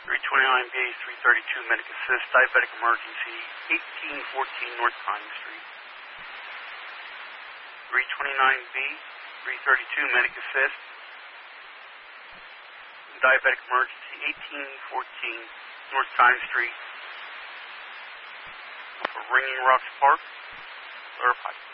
329B, 332 Medic Assist, diabetic emergency, 1814 North Pine Street. 329B, 332 Medic Assist, diabetic emergency, 1814 North Pine Street. For Ringing Rocks Park, verify.